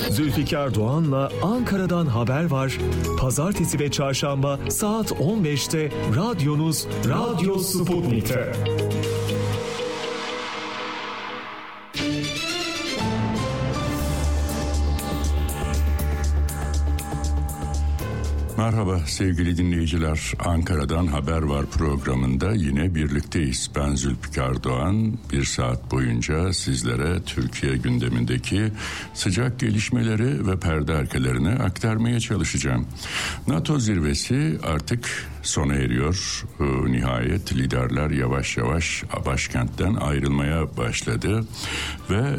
Zülfikar Doğan'la Ankara'dan haber var. Pazartesi ve çarşamba saat 15'te radyonuz Radyo Sputnik'te. Merhaba sevgili dinleyiciler. Ankara'dan Haber Var programında yine birlikteyiz. Ben Zülfikar Doğan. Bir saat boyunca sizlere Türkiye gündemindeki sıcak gelişmeleri ve perde arkelerini aktarmaya çalışacağım. NATO zirvesi artık sona eriyor. Nihayet liderler yavaş yavaş başkentten ayrılmaya başladı ve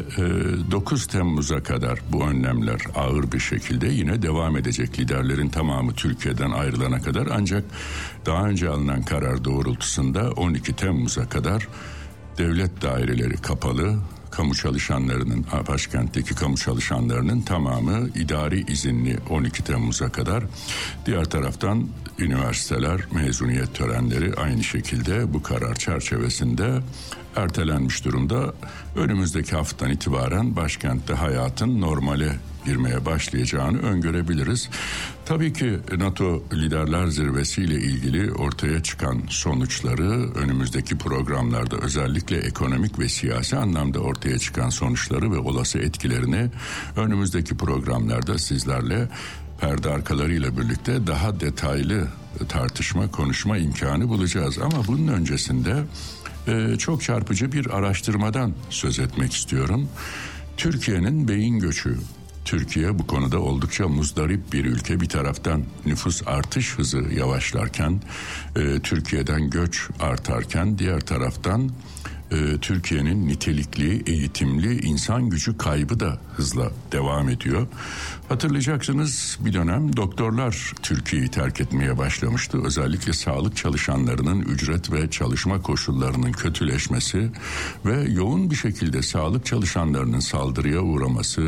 9 Temmuz'a kadar bu önlemler ağır bir şekilde yine devam edecek. Liderlerin tamamı Türkiye'den ayrılana kadar, ancak daha önce alınan karar doğrultusunda 12 Temmuz'a kadar devlet daireleri kapalı, kamu çalışanlarının, başkentteki kamu çalışanlarının tamamı idari izinli 12 Temmuz'a kadar. Diğer taraftan üniversiteler mezuniyet törenleri aynı şekilde bu karar çerçevesinde ertelenmiş durumda. Önümüzdeki haftadan itibaren başkentte hayatın normale girmeye başlayacağını öngörebiliriz. Tabii ki NATO Liderler Zirvesi ile ilgili ortaya çıkan sonuçları, önümüzdeki programlarda özellikle ekonomik ve siyasi anlamda ortaya çıkan sonuçları ve olası etkilerini önümüzdeki programlarda sizlerle perde arkalarıyla birlikte daha detaylı tartışma, konuşma imkanı bulacağız. Ama bunun öncesinde çok çarpıcı bir araştırmadan söz etmek istiyorum. Türkiye'nin beyin göçü. Türkiye bu konuda oldukça muzdarip bir ülke. Bir taraftan nüfus artış hızı yavaşlarken, Türkiye'den göç artarken, diğer taraftan Türkiye'nin nitelikli, eğitimli insan gücü kaybı da hızla devam ediyor. Hatırlayacaksınız, bir dönem doktorlar Türkiye'yi terk etmeye başlamıştı. Özellikle sağlık çalışanlarının ücret ve çalışma koşullarının kötüleşmesi ve yoğun bir şekilde sağlık çalışanlarının saldırıya uğraması,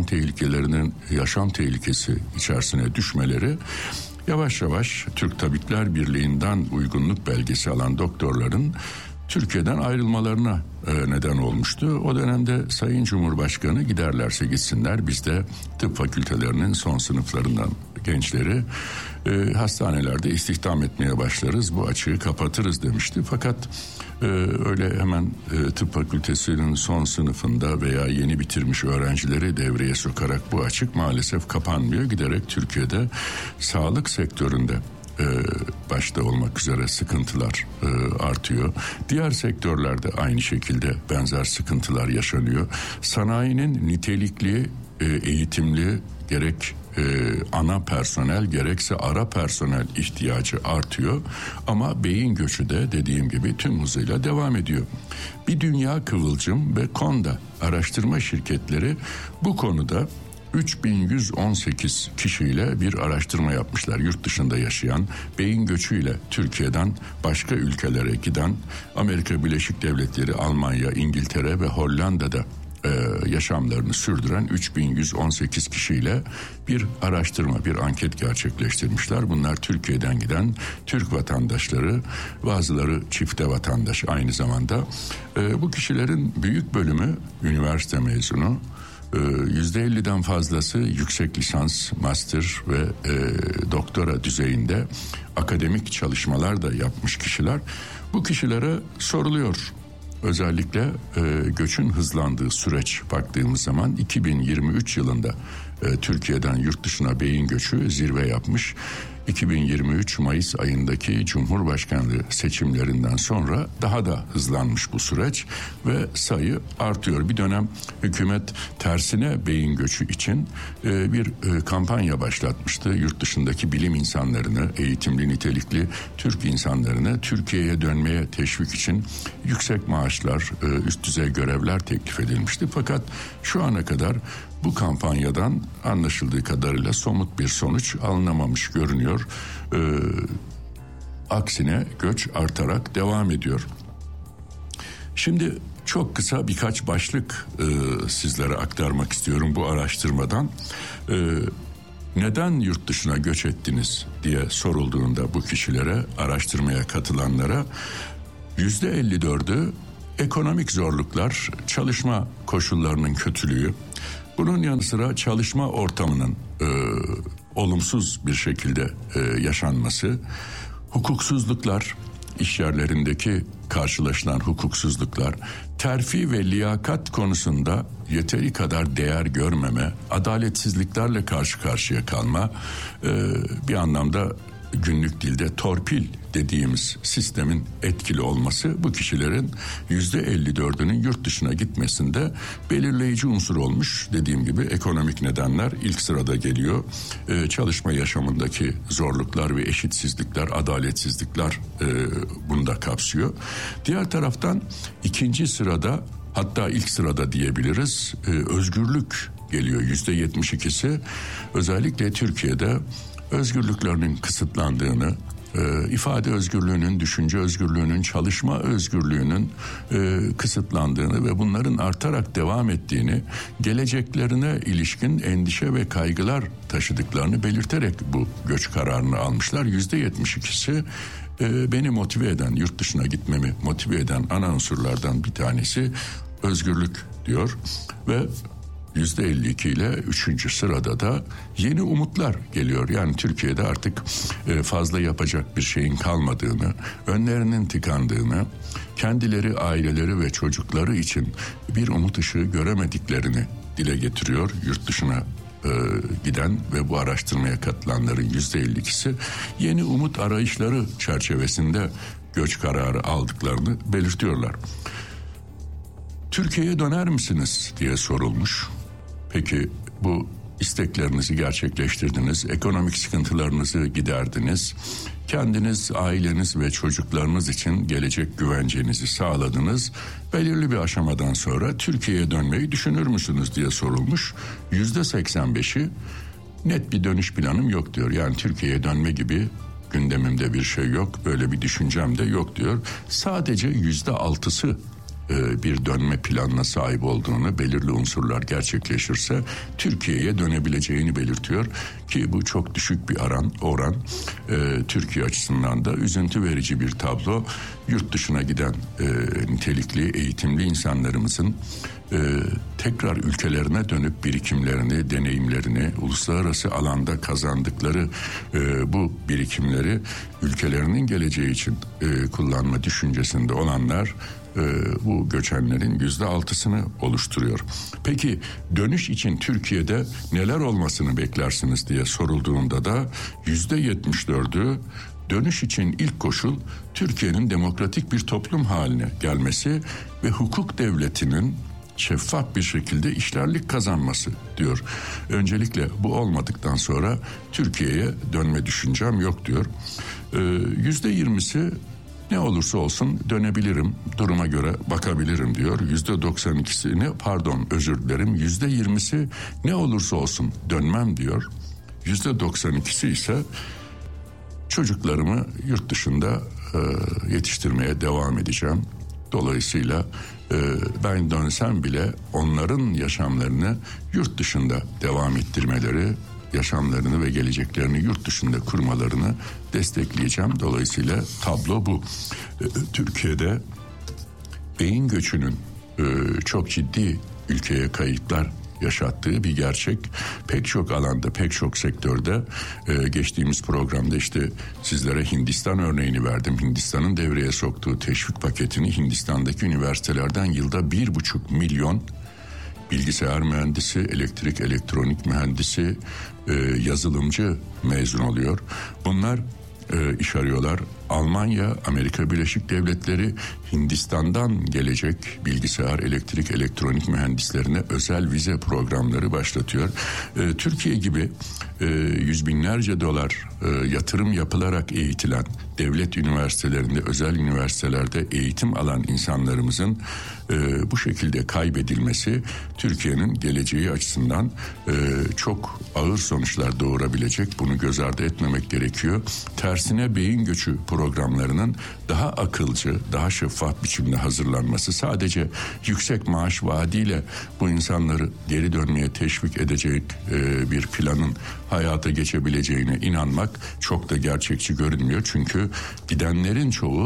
yaşam tehlikesi içerisine düşmeleri yavaş yavaş Türk Tabipler Birliği'nden uygunluk belgesi alan doktorların Türkiye'den ayrılmalarına neden olmuştu. O dönemde Sayın Cumhurbaşkanı giderlerse gitsinler, biz de tıp fakültelerinin son sınıflarından gençleri hastanelerde istihdam etmeye başlarız, bu açığı kapatırız demişti. Fakat öyle hemen tıp fakültesinin son sınıfında veya yeni bitirmiş öğrencileri devreye sokarak bu açık maalesef kapanmıyor. Giderek Türkiye'de sağlık sektöründe başta olmak üzere sıkıntılar artıyor. Diğer sektörlerde aynı şekilde benzer sıkıntılar yaşanıyor. Sanayinin nitelikli, eğitimli gerek ana personel gerekse ara personel ihtiyacı artıyor. Ama beyin göçü de dediğim gibi tüm hızıyla devam ediyor. Bir Dünya Kıvılcım ve Konda araştırma şirketleri bu konuda 3118 kişiyle bir araştırma yapmışlar. Yurt dışında yaşayan, beyin göçüyle Türkiye'den başka ülkelere giden, Amerika Birleşik Devletleri, Almanya, İngiltere ve Hollanda'da yaşamlarını sürdüren 3118 kişiyle bir araştırma, bir anket gerçekleştirmişler. Bunlar Türkiye'den giden Türk vatandaşları, bazıları çifte vatandaş aynı zamanda. Bu kişilerin büyük bölümü üniversite mezunu. %50'den fazlası yüksek lisans, master ve doktora düzeyinde akademik çalışmalar da yapmış kişiler. Bu kişilere soruluyor. Özellikle göçün hızlandığı süreç baktığımız zaman 2023 yılında Türkiye'den yurt dışına beyin göçü zirve yapmış. 2023 Mayıs ayındaki Cumhurbaşkanlığı seçimlerinden sonra daha da hızlanmış bu süreç ve sayı artıyor. Bir dönem hükümet tersine beyin göçü için bir kampanya başlatmıştı. Yurt dışındaki bilim insanlarını, eğitimli, nitelikli Türk insanlarını Türkiye'ye dönmeye teşvik için yüksek maaşlar, üst düzey görevler teklif edilmişti. Fakat şu ana kadar bu kampanyadan anlaşıldığı kadarıyla somut bir sonuç alınamamış görünüyor. Aksine göç artarak devam ediyor. Şimdi çok kısa birkaç başlık sizlere aktarmak istiyorum bu araştırmadan. Neden yurt dışına göç ettiniz diye sorulduğunda bu kişilere, araştırmaya katılanlara %54'ü ekonomik zorluklar, çalışma koşullarının kötülüğü. Bunun yanı sıra çalışma ortamının olumsuz bir şekilde yaşanması, hukuksuzluklar, iş yerlerindeki karşılaşılan hukuksuzluklar, terfi ve liyakat konusunda yeteri kadar değer görmeme, adaletsizliklerle karşı karşıya kalma, bir anlamda günlük dilde torpil dediğimiz sistemin etkili olması bu kişilerin %54'ünün yurt dışına gitmesinde belirleyici unsur olmuş. Dediğim gibi ekonomik nedenler ilk sırada geliyor. Çalışma yaşamındaki zorluklar ve eşitsizlikler, adaletsizlikler bunu da kapsıyor. Diğer taraftan ikinci sırada, hatta ilk sırada diyebiliriz, özgürlük geliyor. %72'si özellikle Türkiye'de özgürlüklerinin kısıtlandığını, ifade özgürlüğünün, düşünce özgürlüğünün, çalışma özgürlüğünün kısıtlandığını ve bunların artarak devam ettiğini, geleceklerine ilişkin endişe ve kaygılar taşıdıklarını belirterek bu göç kararını almışlar. %72'si beni motive eden, yurt dışına gitmemi motive eden ana unsurlardan bir tanesi özgürlük diyor ve %52 ile 3. sırada da yeni umutlar geliyor. Yani Türkiye'de artık fazla yapacak bir şeyin kalmadığını, önlerinin tıkandığını, kendileri, aileleri ve çocukları için bir umut ışığı göremediklerini dile getiriyor yurt dışına giden ve bu araştırmaya katılanların %52'si yeni umut arayışları çerçevesinde göç kararı aldıklarını belirtiyorlar. Türkiye'ye döner misiniz diye sorulmuş. Peki bu isteklerinizi gerçekleştirdiniz, ekonomik sıkıntılarınızı giderdiniz, kendiniz, aileniz ve çocuklarınız için gelecek güvencenizi sağladınız. Belirli bir aşamadan sonra Türkiye'ye dönmeyi düşünür müsünüz diye sorulmuş. %85'i net bir dönüş planım yok diyor. Yani Türkiye'ye dönme gibi gündemimde bir şey yok, böyle bir düşüncem de yok diyor. Sadece %6'sı bir dönme planına sahip olduğunu, belirli unsurlar gerçekleşirse Türkiye'ye dönebileceğini belirtiyor ki bu çok düşük bir oran. Türkiye açısından da üzüntü verici bir tablo. Yurt dışına giden nitelikli, eğitimli insanlarımızın tekrar ülkelerine dönüp birikimlerini, deneyimlerini, uluslararası alanda kazandıkları bu birikimleri ülkelerinin geleceği için kullanma düşüncesinde olanlar bu göçenlerin %6'sını oluşturuyor. Peki dönüş için Türkiye'de neler olmasını beklersiniz diye sorulduğunda da %74'ü dönüş için ilk koşul Türkiye'nin demokratik bir toplum haline gelmesi ve hukuk devletinin şeffaf bir şekilde işlerlik kazanması diyor. Öncelikle bu olmadıktan sonra Türkiye'ye dönme düşüncem yok diyor. %20'si ne olursa olsun dönebilirim, duruma göre bakabilirim diyor. %20'si ne olursa olsun dönmem diyor. %92'si ise çocuklarımı yurt dışında yetiştirmeye devam edeceğim. Dolayısıyla ben dönsem bile onların yaşamlarını yurt dışında devam ettirmeleri, yaşamlarını ve geleceklerini yurt dışında kurmalarını destekleyeceğim. Dolayısıyla tablo bu. Türkiye'de beyin göçünün çok ciddi ülkeye kayıplar yaşattığı bir gerçek. Pek çok alanda, pek çok sektörde geçtiğimiz programda işte sizlere Hindistan örneğini verdim. Hindistan'ın devreye soktuğu teşvik paketini Hindistan'daki üniversitelerden yılda 1,5 milyon bilgisayar mühendisi, elektrik, elektronik mühendisi, yazılımcı mezun oluyor. Bunlar iş arıyorlar. Almanya, Amerika Birleşik Devletleri Hindistan'dan gelecek bilgisayar, elektrik, elektronik mühendislerine özel vize programları başlatıyor. Türkiye gibi yüz binlerce dolar yatırım yapılarak eğitilen devlet üniversitelerinde, özel üniversitelerde eğitim alan insanlarımızın bu şekilde kaybedilmesi Türkiye'nin geleceği açısından çok ağır sonuçlar doğurabilecek. Bunu göz ardı etmemek gerekiyor. Tersine beyin göçü programlarının daha akılcı, daha şeffaf biçimde hazırlanması, sadece yüksek maaş vaadiyle bu insanları geri dönmeye teşvik edecek bir planın hayata geçebileceğine inanmak çok da gerçekçi görünmüyor. Çünkü gidenlerin çoğu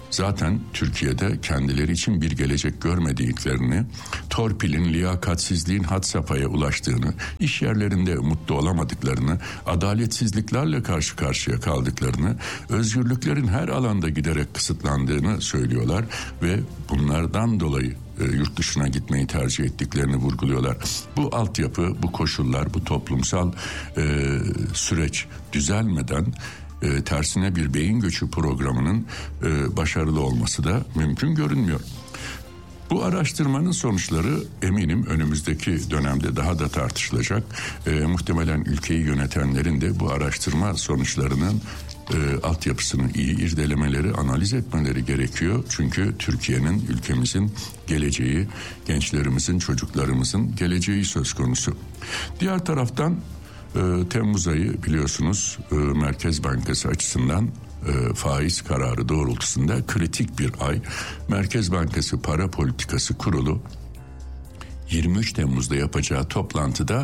zaten Türkiye'de kendileri için bir gelecek görmediklerini, torpilin, liyakatsizliğin had safhaya ulaştığını, iş yerlerinde mutlu olamadıklarını, adaletsizliklerle karşı karşıya kaldıklarını, özgürlüklerin her alanda giderek kısıtlandığını söylüyorlar ve bunlardan dolayı yurt dışına gitmeyi tercih ettiklerini vurguluyorlar. Bu altyapı, bu koşullar, bu toplumsal süreç düzelmeden tersine bir beyin göçü programının başarılı olması da mümkün görünmüyor. Bu araştırmanın sonuçları eminim önümüzdeki dönemde daha da tartışılacak. Muhtemelen ülkeyi yönetenlerin de bu araştırma sonuçlarının altyapısını iyi irdelemeleri, analiz etmeleri gerekiyor. Çünkü Türkiye'nin, ülkemizin geleceği, gençlerimizin, çocuklarımızın geleceği söz konusu. Diğer taraftan Temmuz ayı biliyorsunuz Merkez Bankası açısından faiz kararı doğrultusunda kritik bir ay. Merkez Bankası Para Politikası Kurulu 23 Temmuz'da yapacağı toplantıda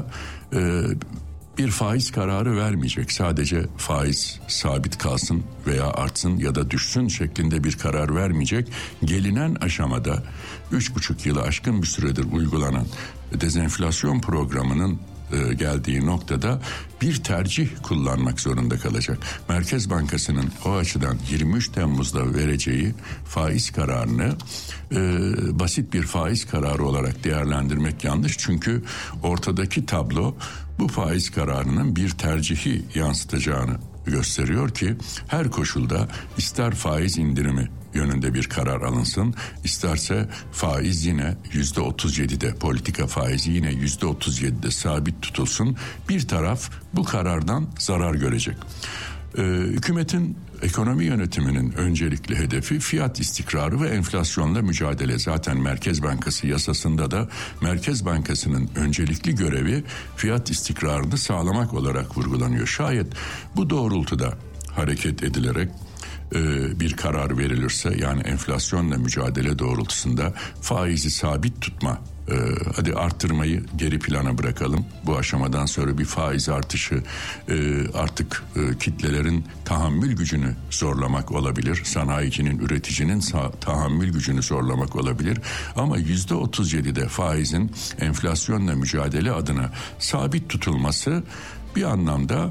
bir faiz kararı vermeyecek. Sadece faiz sabit kalsın veya artsın ya da düşsün şeklinde bir karar vermeyecek. Gelinen aşamada 3,5 yılı aşkın bir süredir uygulanan dezenflasyon programının geldiği noktada bir tercih kullanmak zorunda kalacak. Merkez Bankası'nın o açıdan 23 Temmuz'da vereceği faiz kararını basit bir faiz kararı olarak değerlendirmek yanlış. Çünkü ortadaki tablo bu faiz kararının bir tercihi yansıtacağını gösteriyor ki her koşulda ister faiz indirimi yönünde bir karar alınsın, isterse faiz yine %37'de, politika faizi yine %37'de sabit tutulsun, bir taraf bu karardan zarar görecek. Hükümetin ekonomi yönetiminin öncelikli hedefi fiyat istikrarı ve enflasyonla mücadele. Zaten Merkez Bankası yasasında da Merkez Bankası'nın öncelikli görevi fiyat istikrarını sağlamak olarak vurgulanıyor. Şayet bu doğrultuda hareket edilerek bir karar verilirse, yani enflasyonla mücadele doğrultusunda faizi sabit tutma, hadi arttırmayı geri plana bırakalım. Bu aşamadan sonra bir faiz artışı artık kitlelerin tahammül gücünü zorlamak olabilir. Sanayicinin, üreticinin tahammül gücünü zorlamak olabilir. Ama %37'de faizin enflasyonla mücadele adına sabit tutulması bir anlamda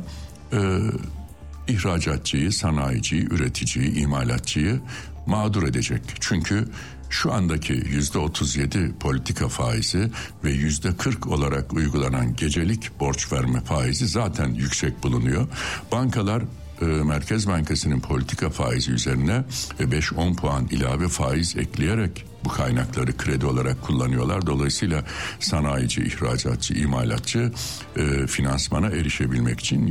ihracatçıyı, sanayiciyi, üreticiyi, imalatçıyı mağdur edecek. Çünkü şu andaki %37 politika faizi ve %40 olarak uygulanan gecelik borç verme faizi zaten yüksek bulunuyor. Bankalar Merkez Bankası'nın politika faizi üzerine 5-10 puan ilave faiz ekleyerek bu kaynakları kredi olarak kullanıyorlar. Dolayısıyla sanayici, ihracatçı, imalatçı finansmana erişebilmek için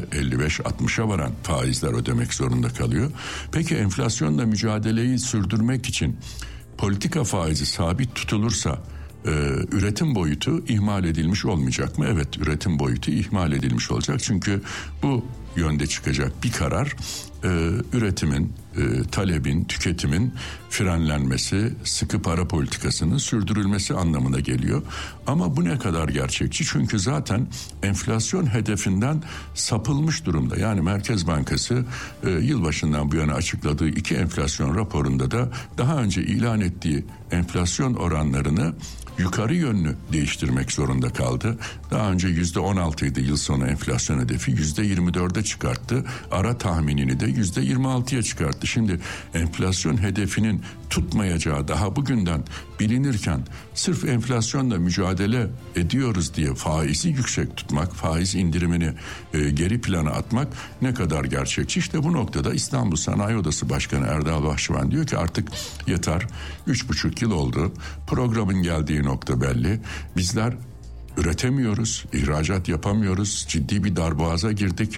%55-60'a varan faizler ödemek zorunda kalıyor. Peki enflasyonla mücadeleyi sürdürmek için politika faizi sabit tutulursa üretim boyutu ihmal edilmiş olmayacak mı? Evet, üretim boyutu ihmal edilmiş olacak. Çünkü bu yönde çıkacak bir karar üretimin, talebin, tüketimin frenlenmesi, sıkı para politikasının sürdürülmesi anlamına geliyor. Ama bu ne kadar gerçekçi? Çünkü zaten enflasyon hedefinden sapılmış durumda. Yani Merkez Bankası yılbaşından bu yana açıkladığı 2 enflasyon raporunda da daha önce ilan ettiği enflasyon oranlarını yukarı yönlü değiştirmek zorunda kaldı. Daha önce %16 idi yıl sonu enflasyon hedefi, %24'e çıkarttı. Ara tahminini de %26'ya çıkarttı. Şimdi enflasyon hedefinin tutmayacağı daha bugünden bilinirken sırf enflasyonla mücadele ediyoruz diye faizi yüksek tutmak, faiz indirimini geri plana atmak ne kadar gerçekçi? İşte bu noktada İstanbul Sanayi Odası Başkanı Erdal Bahçıvan diyor ki artık yeter, 3,5 yıl oldu, programın geldiği nokta belli, bizler üretemiyoruz, ihracat yapamıyoruz, ciddi bir darboğaza girdik.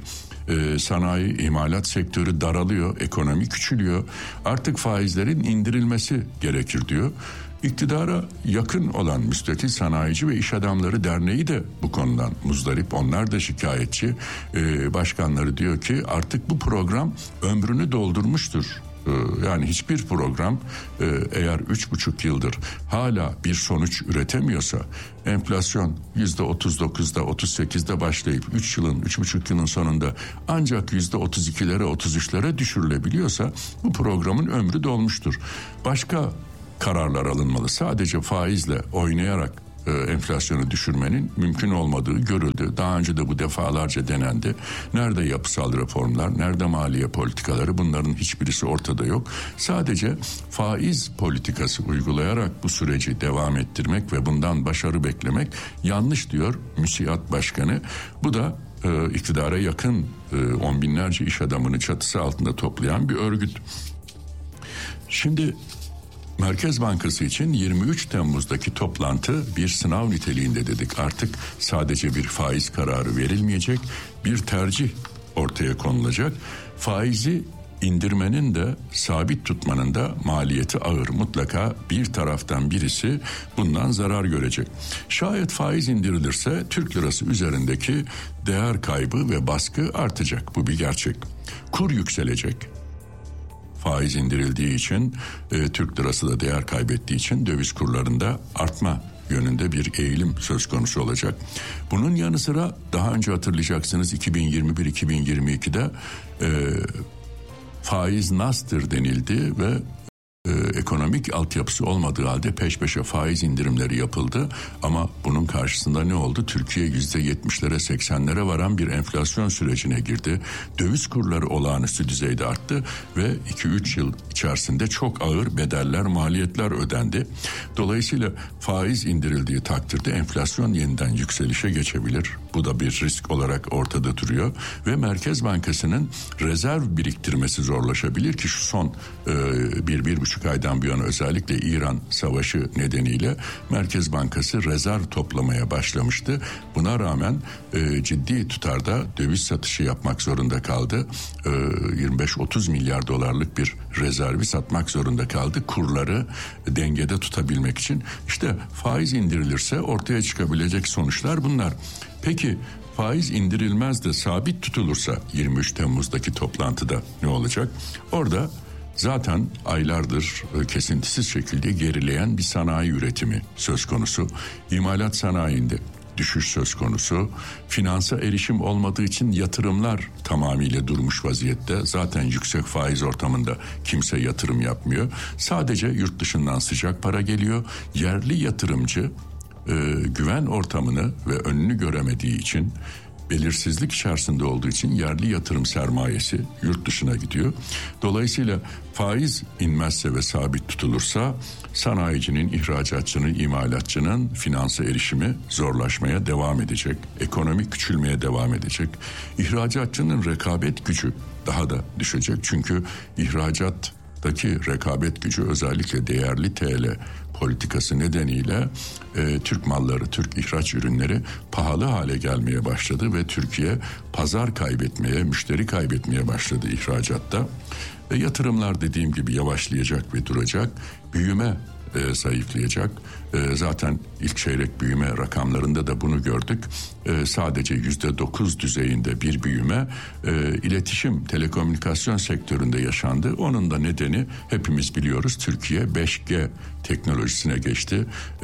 Sanayi, imalat sektörü daralıyor, ekonomi küçülüyor. Artık faizlerin indirilmesi gerekir diyor. İktidara yakın olan Müstakil Sanayici ve İş Adamları Derneği de bu konudan muzdarip. Onlar da şikayetçi. Başkanları diyor ki artık bu program ömrünü doldurmuştur Yani hiçbir program eğer 3,5 yıldır hala bir sonuç üretemiyorsa, enflasyon %39'da 38'de başlayıp 3,5 yılın sonunda ancak %32'lere 33'lere düşürülebiliyorsa bu programın ömrü dolmuştur. Başka kararlar alınmalı. Sadece faizle oynayarak enflasyonu düşürmenin mümkün olmadığı görüldü. Daha önce de bu defalarca denendi. Nerede yapısal reformlar, nerede maliye politikaları, bunların hiçbirisi ortada yok. Sadece faiz politikası uygulayarak bu süreci devam ettirmek ve bundan başarı beklemek yanlış diyor MÜSİAD Başkanı. Bu da iktidara yakın on binlerce iş adamını çatısı altında toplayan bir örgüt. Şimdi Merkez Bankası için 23 Temmuz'daki toplantı bir sınav niteliğinde dedik. Artık sadece bir faiz kararı verilmeyecek, bir tercih ortaya konulacak. Faizi indirmenin de sabit tutmanın da maliyeti ağır. Mutlaka bir taraftan birisi bundan zarar görecek. Şayet faiz indirilirse Türk lirası üzerindeki değer kaybı ve baskı artacak. Bu bir gerçek. Kur yükselecek. Faiz indirildiği için Türk lirası da değer kaybettiği için döviz kurlarında artma yönünde bir eğilim söz konusu olacak. Bunun yanı sıra daha önce hatırlayacaksınız 2021-2022'de faiz nastır denildi ve ekonomik altyapısı olmadığı halde peş peşe faiz indirimleri yapıldı. Ama bunun karşısında ne oldu? Türkiye %70'lere 80'lere varan bir enflasyon sürecine girdi. Döviz kurları olağanüstü düzeyde arttı ve 2-3 yıl içerisinde çok ağır bedeller, maliyetler ödendi. Dolayısıyla faiz indirildiği takdirde enflasyon yeniden yükselişe geçebilir. Bu da bir risk olarak ortada duruyor ve Merkez Bankası'nın rezerv biriktirmesi zorlaşabilir ki şu son 1,5 aydan bir yana özellikle İran savaşı nedeniyle Merkez Bankası rezerv toplamaya başlamıştı. Buna rağmen ciddi tutarda döviz satışı yapmak zorunda kaldı. 25-30 milyar dolarlık bir rezervi satmak zorunda kaldı. Kurları dengede tutabilmek için. İşte faiz indirilirse ortaya çıkabilecek sonuçlar bunlar. Peki faiz indirilmez de sabit tutulursa 23 Temmuz'daki toplantıda ne olacak? Orada zaten aylardır kesintisiz şekilde gerileyen bir sanayi üretimi söz konusu. İmalat sanayinde düşüş söz konusu. Finansa erişim olmadığı için yatırımlar tamamıyla durmuş vaziyette. Zaten yüksek faiz ortamında kimse yatırım yapmıyor. Sadece yurt dışından sıcak para geliyor. Yerli yatırımcı güven ortamını ve önünü göremediği için, belirsizlik içerisinde olduğu için yerli yatırım sermayesi yurt dışına gidiyor. Dolayısıyla faiz inmezse ve sabit tutulursa sanayicinin, ihracatçının, imalatçının finansa erişimi zorlaşmaya devam edecek. Ekonomi küçülmeye devam edecek. İhracatçının rekabet gücü daha da düşecek. Çünkü ihracattaki rekabet gücü özellikle değerli TL politikası nedeniyle Türk malları, Türk ihraç ürünleri pahalı hale gelmeye başladı ve Türkiye pazar kaybetmeye, müşteri kaybetmeye başladı ihracatta. Yatırımlar dediğim gibi yavaşlayacak ve duracak. Büyüme zayıflayacak. Zaten ilk çeyrek büyüme rakamlarında da bunu gördük. Sadece %9 düzeyinde bir büyüme iletişim, telekomünikasyon sektöründe yaşandı. Onun da nedeni hepimiz biliyoruz. Türkiye 5G teknolojisine geçti.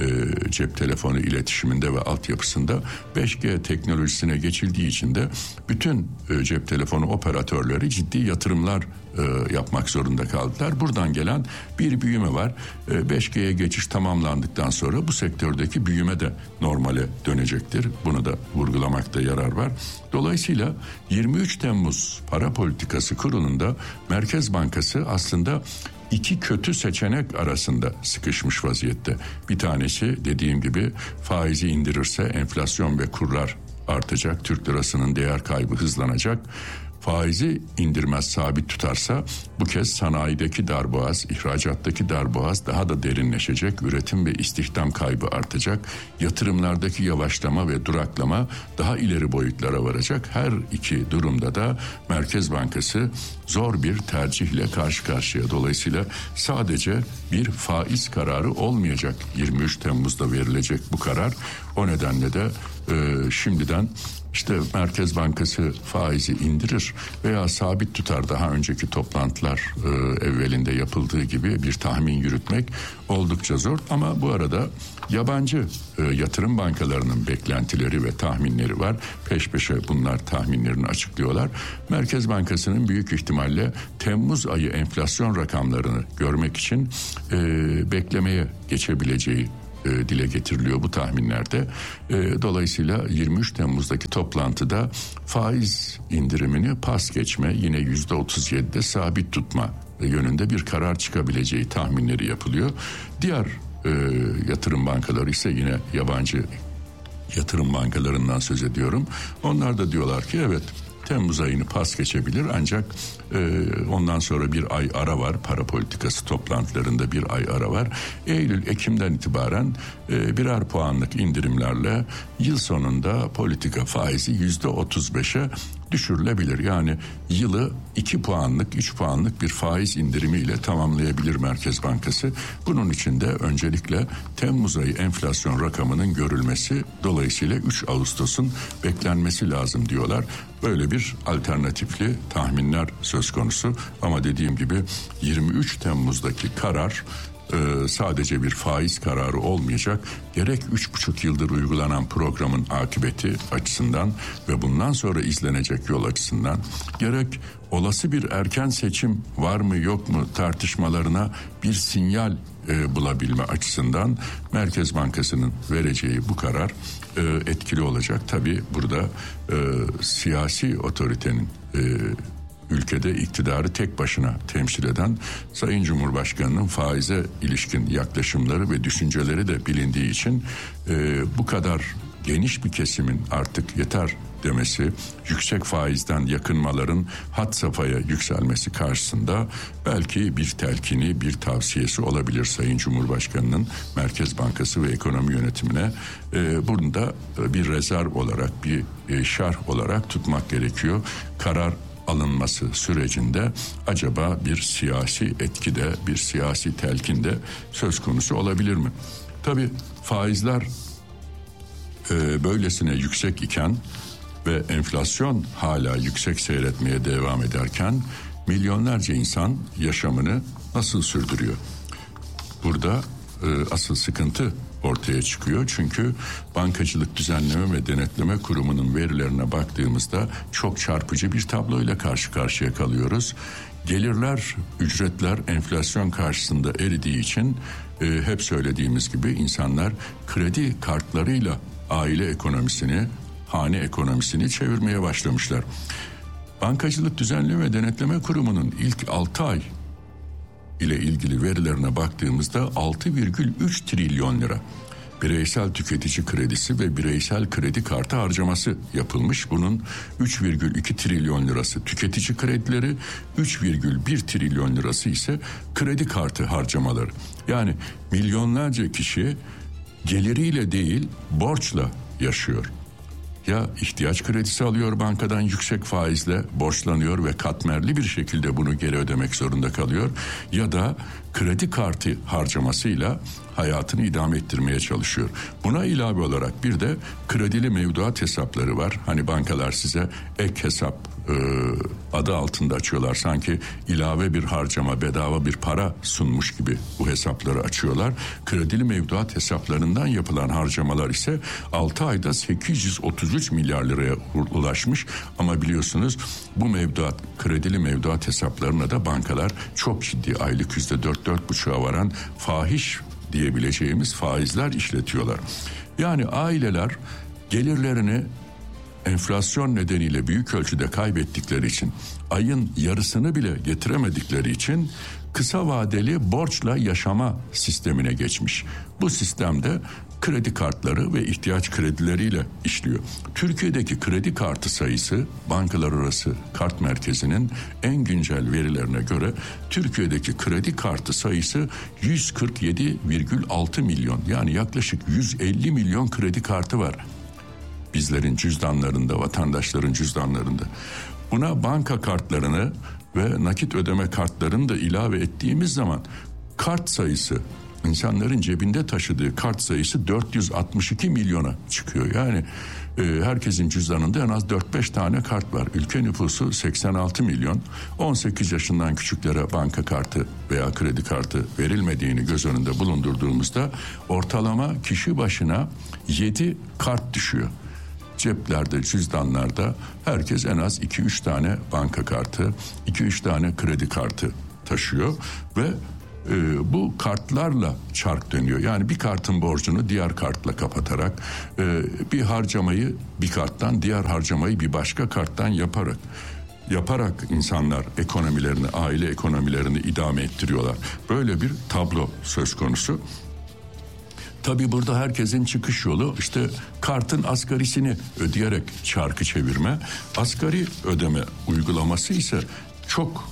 Cep telefonu iletişiminde ve altyapısında 5G teknolojisine geçildiği için de bütün cep telefonu operatörleri ciddi yatırımlar yapmak zorunda kaldılar. Buradan gelen bir büyüme var. 5G'ye geçiş tamamlandıktan sonra bu sektördeki büyüme de normale dönecektir. Bunu da vurgulamakta yarar var. Dolayısıyla 23 Temmuz Para Politikası Kurulu'nda Merkez Bankası aslında iki kötü seçenek arasında sıkışmış vaziyette. Bir tanesi dediğim gibi faizi indirirse enflasyon ve kurlar artacak. Türk lirasının değer kaybı hızlanacak. Faizi indirmez, sabit tutarsa bu kez sanayideki darboğaz, ihracattaki darboğaz daha da derinleşecek. Üretim ve istihdam kaybı artacak. Yatırımlardaki yavaşlama ve duraklama daha ileri boyutlara varacak. Her iki durumda da Merkez Bankası zor bir tercihle karşı karşıya. Dolayısıyla sadece bir faiz kararı olmayacak. 23 Temmuz'da verilecek bu karar. O nedenle de şimdiden işte Merkez Bankası faizi indirir veya sabit tutar, daha önceki toplantılar evvelinde yapıldığı gibi bir tahmin yürütmek oldukça zor. Ama bu arada yabancı yatırım bankalarının beklentileri ve tahminleri var. Peş peşe bunlar tahminlerini açıklıyorlar. Merkez Bankası'nın büyük ihtimalle Temmuz ayı enflasyon rakamlarını görmek için beklemeye geçebileceği dile getiriliyor bu tahminlerde. Dolayısıyla 23 Temmuz'daki toplantıda faiz indirimini pas geçme, yine %37'de sabit tutma yönünde bir karar çıkabileceği tahminleri yapılıyor. Diğer yatırım bankaları ise yine yabancı yatırım bankalarından söz ediyorum. Onlar da diyorlar ki evet, Temmuz ayını pas geçebilir ancak ondan sonra bir ay ara var. Para politikası toplantılarında bir ay ara var. Eylül, Ekim'den itibaren birer puanlık indirimlerle yıl sonunda politika faizi %35'e düşürülebilir. Yani yılı 2 puanlık, 3 puanlık bir faiz indirimiyle tamamlayabilir Merkez Bankası. Bunun için de öncelikle Temmuz ayı enflasyon rakamının görülmesi, dolayısıyla 3 Ağustos'un beklenmesi lazım diyorlar. Böyle bir alternatifli tahminler söz konusu. Ama dediğim gibi 23 Temmuz'daki karar sadece bir faiz kararı olmayacak. Gerek 3,5 yıldır uygulanan programın akıbeti açısından ve bundan sonra izlenecek yol açısından, gerek olası bir erken seçim var mı yok mu tartışmalarına bir sinyal bulabilme açısından Merkez Bankası'nın vereceği bu karar etkili olacak. Tabii burada siyasi otoritenin ülkede iktidarı tek başına temsil eden Sayın Cumhurbaşkanı'nın faize ilişkin yaklaşımları ve düşünceleri de bilindiği için bu kadar geniş bir kesimin artık yeter demesi, yüksek faizden yakınmaların had safhaya yükselmesi karşısında belki bir telkini, bir tavsiyesi olabilir Sayın Cumhurbaşkanı'nın Merkez Bankası ve ekonomi yönetimine. Bunu da bir rezerv olarak, bir şerh olarak tutmak gerekiyor. Karar alınması sürecinde acaba bir siyasi etkide, bir siyasi telkinde söz konusu olabilir mi? Tabii faizler böylesine yüksek iken ve enflasyon hala yüksek seyretmeye devam ederken milyonlarca insan yaşamını nasıl sürdürüyor? Burada asıl sıkıntı ortaya çıkıyor. Çünkü Bankacılık Düzenleme ve Denetleme Kurumu'nun verilerine baktığımızda çok çarpıcı bir tabloyla karşı karşıya kalıyoruz. Gelirler, ücretler enflasyon karşısında eridiği için hep söylediğimiz gibi insanlar kredi kartlarıyla aile ekonomisini, hane ekonomisini çevirmeye başlamışlar. Bankacılık Düzenleme ve Denetleme Kurumu'nun ilk 6 ay ile ilgili verilerine baktığımızda 6,3 trilyon lira bireysel tüketici kredisi ve bireysel kredi kartı harcaması yapılmış. Bunun 3,2 trilyon lirası tüketici kredileri, 3,1 trilyon lirası ise kredi kartı harcamaları. Yani milyonlarca kişi geliriyle değil borçla yaşıyor. Ya ihtiyaç kredisi alıyor bankadan yüksek faizle, borçlanıyor ve katmerli bir şekilde bunu geri ödemek zorunda kalıyor, ya da kredi kartı harcamasıyla hayatını idame ettirmeye çalışıyor. Buna ilave olarak bir de kredili mevduat hesapları var. Hani bankalar size ek hesap adı altında açıyorlar. Sanki ilave bir harcama, bedava bir para sunmuş gibi bu hesapları açıyorlar. Kredili mevduat hesaplarından yapılan harcamalar ise 6 ayda 833 milyar liraya ulaşmış. Ama biliyorsunuz bu kredili mevduat hesaplarına da bankalar çok ciddi, aylık %4-4,5'a varan fahiş diyebileceğimiz faizler işletiyorlar. Yani aileler gelirlerini enflasyon nedeniyle büyük ölçüde kaybettikleri için, ayın yarısını bile getiremedikleri için kısa vadeli borçla yaşama sistemine geçmiş. Bu sistemde kredi kartları ve ihtiyaç kredileriyle işliyor. Türkiye'deki kredi kartı sayısı, Bankalar Arası Kart Merkezi'nin en güncel verilerine göre Türkiye'deki kredi kartı sayısı 147,6 milyon. Yani yaklaşık 150 milyon kredi kartı var bizlerin cüzdanlarında, vatandaşların cüzdanlarında. Buna banka kartlarını ve nakit ödeme kartlarını da ilave ettiğimiz zaman kart sayısı insanların cebinde taşıdığı kart sayısı 462 milyona çıkıyor. Yani herkesin cüzdanında en az 4-5 tane kart var. Ülke nüfusu 86 milyon. 18 yaşından küçüklere banka kartı veya kredi kartı verilmediğini göz önünde bulundurduğumuzda ortalama kişi başına 7 kart düşüyor. Ceplerde, cüzdanlarda herkes en az 2-3 tane banka kartı, 2-3 tane kredi kartı taşıyor ve bu kartlarla çark dönüyor. Yani bir kartın borcunu diğer kartla kapatarak, bir harcamayı bir karttan, diğer harcamayı bir başka karttan yaparak insanlar ekonomilerini, aile ekonomilerini idame ettiriyorlar. Böyle bir tablo söz konusu. Tabii burada herkesin çıkış yolu işte kartın asgarisini ödeyerek çarkı çevirme. Asgari ödeme uygulaması ise çok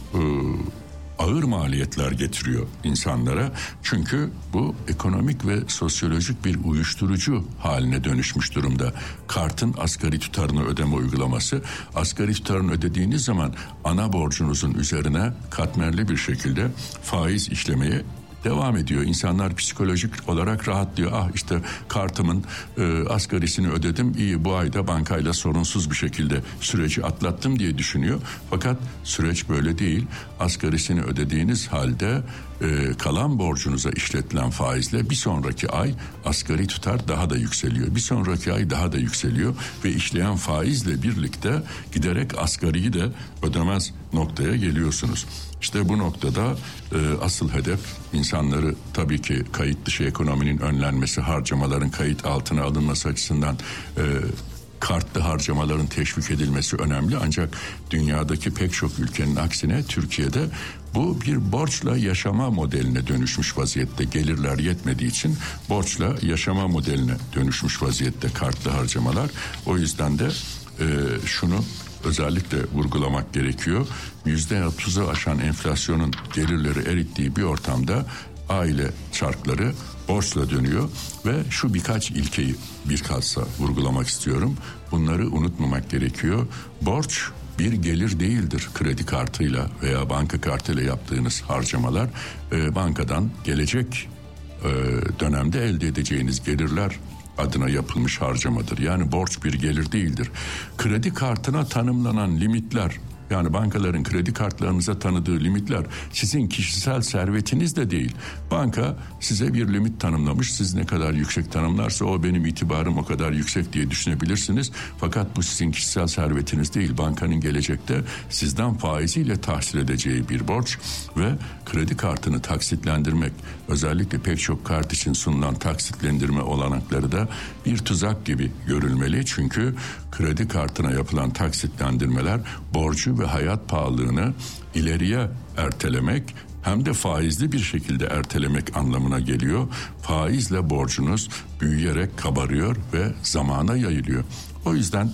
ağır maliyetler getiriyor insanlara. Çünkü bu ekonomik ve sosyolojik bir uyuşturucu haline dönüşmüş durumda. Kartın asgari tutarını ödeme uygulaması. Asgari tutarını ödediğiniz zaman ana borcunuzun üzerine katmerli bir şekilde faiz işlemeye devam ediyor. İnsanlar psikolojik olarak rahatlıyor. Ah işte kartımın asgarisini ödedim. İyi, bu ayda bankayla sorunsuz bir şekilde süreci atlattım diye düşünüyor. Fakat süreç böyle değil. Asgarisini ödediğiniz halde kalan borcunuza işletilen faizle bir sonraki ay asgari tutar daha da yükseliyor. Bir sonraki ay daha da yükseliyor ve işleyen faizle birlikte giderek asgariyi de ödemez noktaya geliyorsunuz. İşte bu noktada asıl hedef insanları tabii ki kayıt dışı ekonominin önlenmesi, harcamaların kayıt altına alınması açısından kartlı harcamaların teşvik edilmesi önemli. Ancak dünyadaki pek çok ülkenin aksine Türkiye'de bu bir borçla yaşama modeline dönüşmüş vaziyette. Gelirler yetmediği için borçla yaşama modeline dönüşmüş vaziyette kartlı harcamalar. O yüzden de şunu özellikle vurgulamak gerekiyor. %30'u aşan enflasyonun gelirleri erittiği bir ortamda aile çarkları borçla dönüyor ve şu birkaç ilkeyi bilhassa vurgulamak istiyorum. Bunları unutmamak gerekiyor. Borç bir gelir değildir. Kredi kartıyla veya banka kartıyla yaptığınız harcamalar bankadan gelecek dönemde elde edeceğiniz gelirler adına yapılmış harcamadır. Yani borç bir gelir değildir. Kredi kartına tanımlanan limitler, yani bankaların kredi kartlarınıza tanıdığı limitler sizin kişisel servetiniz de değil. Banka size bir limit tanımlamış. Siz ne kadar yüksek tanımlarsa o benim itibarım o kadar yüksek diye düşünebilirsiniz. Fakat bu sizin kişisel servetiniz değil. Bankanın gelecekte sizden faiziyle tahsil edeceği bir borç ve kredi kartını taksitlendirmek, özellikle pek çok kart için sunulan taksitlendirme olanakları da bir tuzak gibi görülmeli. Çünkü kredi kartına yapılan taksitlendirmeler borcu ve hayat pahalılığını ileriye ertelemek hem de faizli bir şekilde ertelemek anlamına geliyor. Faizle borcunuz büyüyerek kabarıyor ve zamana yayılıyor. O yüzden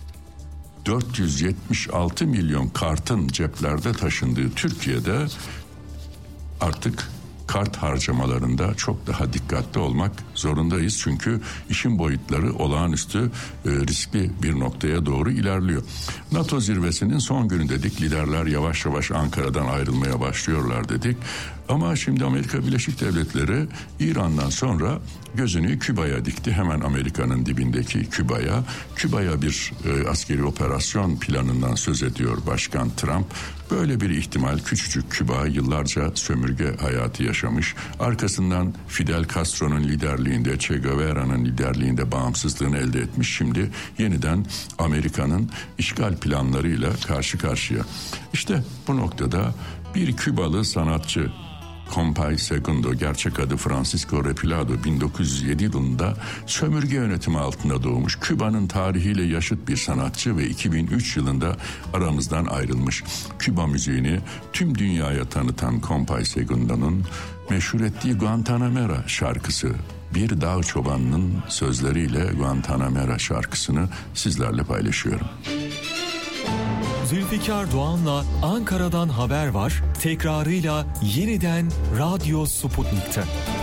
476 milyon kartın ceplerde taşındığı Türkiye'de artık kart harcamalarında çok daha dikkatli olmak zorundayız. Çünkü işin boyutları olağanüstü riskli bir noktaya doğru ilerliyor. NATO zirvesinin son günü dedik. Liderler yavaş yavaş Ankara'dan ayrılmaya başlıyorlar dedik. Ama şimdi Amerika Birleşik Devletleri İran'dan sonra gözünü Küba'ya dikti. Hemen Amerika'nın dibindeki Küba'ya. Küba'ya bir askeri operasyon planından söz ediyor Başkan Trump. Böyle bir ihtimal, küçücük Küba yıllarca sömürge hayatı yaşamış. Arkasından Fidel Castro'nun liderliğinde, Che Guevara'nın liderliğinde bağımsızlığını elde etmiş. Şimdi yeniden Amerika'nın işgal planlarıyla karşı karşıya. İşte bu noktada bir Kübalı sanatçı Compay Segundo, gerçek adı Francisco Repilado, 1907 yılında sömürge yönetimi altında doğmuş, Küba'nın tarihiyle yaşıt bir sanatçı ve 2003 yılında aramızdan ayrılmış. Küba müziğini tüm dünyaya tanıtan Compay Segundo'nun meşhur ettiği Guantanamera şarkısı, bir dağ çobanının sözleriyle Guantanamera şarkısını sizlerle paylaşıyorum. Zülfikar Doğan'la Ankara'dan haber var. Tekrarıyla yeniden Radyo Sputnik'te.